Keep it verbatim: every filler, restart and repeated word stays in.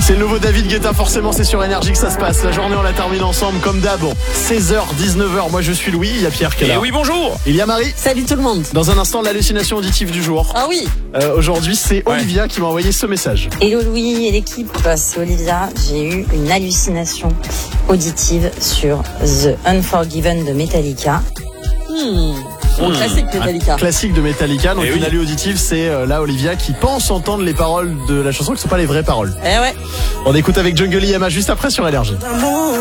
C'est le nouveau David Guetta, forcément c'est sur Énergie que ça se passe. La journée on la termine ensemble comme d'hab. seize heures dix-neuf heures, moi je suis Louis, il y a Pierre qui est là. Et oui, bonjour. Il y a Marie. Salut tout le monde. Dans un instant, l'hallucination auditive du jour. Ah oui. Euh, aujourd'hui c'est Ouais. Olivia qui m'a envoyé ce message. Hello Louis et l'équipe, c'est Olivia. J'ai eu une hallucination auditive sur The Unforgiven de Metallica. Hmm. Bon, Hmm. classique Metallica. Classique de Metallica, donc Eh une oui. allée auditive, c'est euh, là Olivia qui pense entendre les paroles de la chanson qui ne sont pas les vraies paroles. Eh ouais. On écoute avec Jungle I M A juste après sur Énergie. L'amour